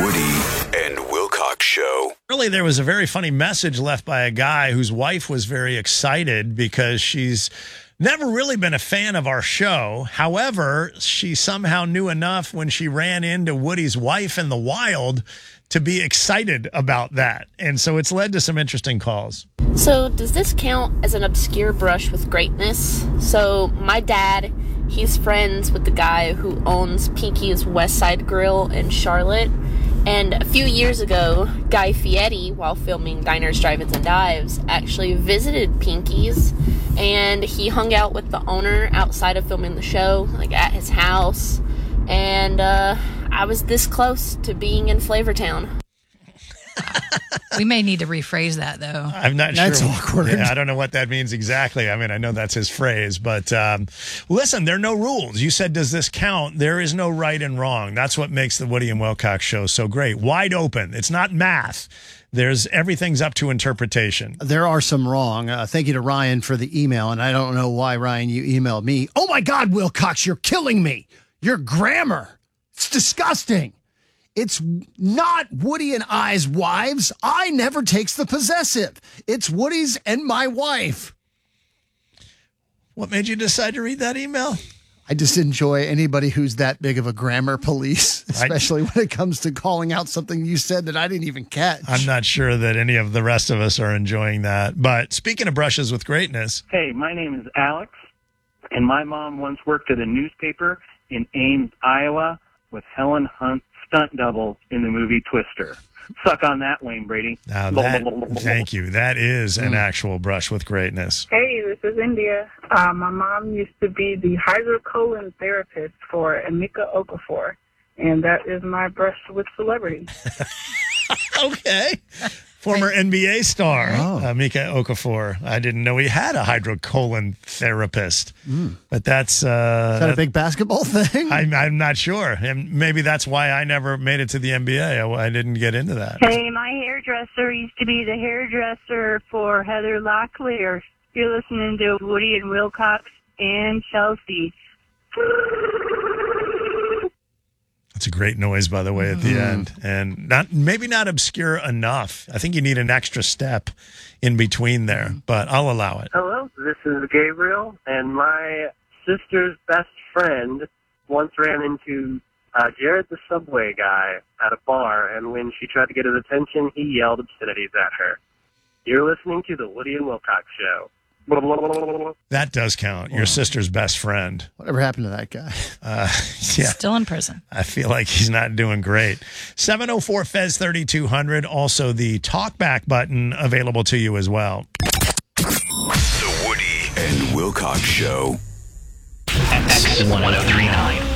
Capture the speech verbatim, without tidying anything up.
Woody and Wilcox Show. Early, there was a very funny message left by a guy whose wife was very excited because she's never really been a fan of our show. However, she somehow knew enough when she ran into Woody's wife in the wild to be excited about that. And so it's led to some interesting calls. So does this count as an obscure brush with greatness? So my dad, he's friends with the guy who owns Pinky's West Side Grill in Charlotte. And a few years ago, Guy Fieri, while filming Diners, Drive-Ins, and Dives, actually visited Pinky's, and he hung out with the owner outside of filming the show, like at his house. And uh, I was this close to being in Flavortown. We may need to rephrase that, though. I'm not That's sure. That's awkward. Yeah, I don't know what that means exactly. I mean, I know that's his phrase, but um, listen, there are no rules. You said, does this count? There is no right and wrong. That's what makes the Woody and Wilcox Show so great. Wide open. It's not math. There's everything's up to interpretation. There are some wrong. Uh, thank you to Ryan for the email, and I don't know why, Ryan, you emailed me. Oh, my God, Wilcox, you're killing me. Your grammar. It's disgusting. It's not Woody and I's wives. I never takes the possessive. It's Woody's and my wife. What made you decide to read that email? I just enjoy anybody who's that big of a grammar police, especially I, when it comes to calling out something you said that I didn't even catch. I'm not sure that any of the rest of us are enjoying that. But speaking of brushes with greatness. Hey, my name is Alex, and my mom once worked at a newspaper in Ames, Iowa, with Helen Hunt stunt double in the movie Twister. Suck on that, Wayne Brady. Now that, thank you. That is an actual brush with greatness. Hey, this is India. Uh, my mom used to be the hydrocolon therapist for Emeka Okafor, and that is my brush with celebrity. Okay. Former N B A star, oh. uh, Emeka Okafor. I didn't know he had a hydrocolon therapist, mm. but that's... Uh, is that a big basketball thing? I'm, I'm not sure. And maybe that's why I never made it to the N B A. I, I didn't get into that. Hey, my hairdresser used to be the hairdresser for Heather Locklear. You're listening to Woody and Wilcox and Chelsea. It's a great noise, by the way, at the mm. end, and not maybe not obscure enough. I think you need an extra step in between there, but I'll allow it. Hello, this is Gabriel, and my sister's best friend once ran into uh, Jared the Subway guy at a bar, and when she tried to get his attention, he yelled obscenities at her. You're listening to the Woody and Wilcox Show. That does count. Wow. Your sister's best friend. Whatever happened to that guy? Uh, yeah. Still in prison. I feel like he's not doing great. seven oh four F E Z thirty-two hundred. Also, the talkback button available to you as well. The Woody and Wilcox Show. X one oh three nine.